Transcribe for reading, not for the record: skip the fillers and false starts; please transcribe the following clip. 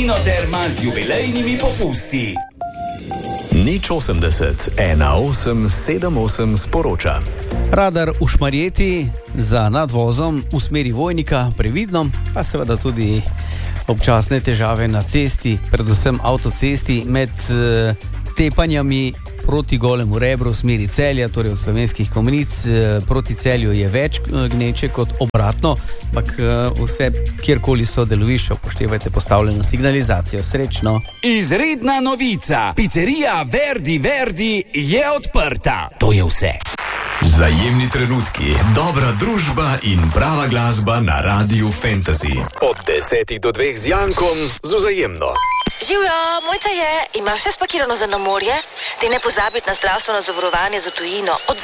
Minoterma z jubilejnimi popusti. Nič 80 18 78 sporoča. Radar v Šmarjeti za nadvozom v smeri Vojnika previdno, pa seveda tudi občasne težave na cesti, predvsem avtocesti med tepanjami proti Golemu Rebru v smeri Celja, torej od Slovenskih Kamnic. Proti Celju je več gneče kot obratno, ampak vse, kjerkoli so delovišča, upoštevajte postavljeno signalizacijo. Srečno! Izredna novica! Pizzerija Verdi je odprta. To je vse. Vzajemni trenutki, dobra družba in prava glasba na Radiu Fantasy. Od 10 do 2 z Jankom z Vzajemno. Živjo, Mojca je, imaš vse spakirano za na morje? Ti ne pozabiti na zdravstveno zavarovanje za tujino. Od